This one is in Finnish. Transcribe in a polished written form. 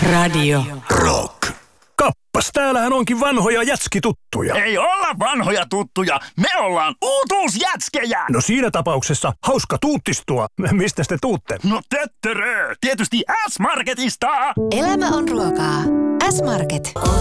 Radio Rock. Kappas, täällähän onkin vanhoja jätskituttuja. Ei olla vanhoja tuttuja, me ollaan uutuusjätskejä! No siinä tapauksessa hauska tuuttistua. Mistä te tuutte? No töttörö, tietysti S-Marketista! Elämä on ruokaa. S-Market.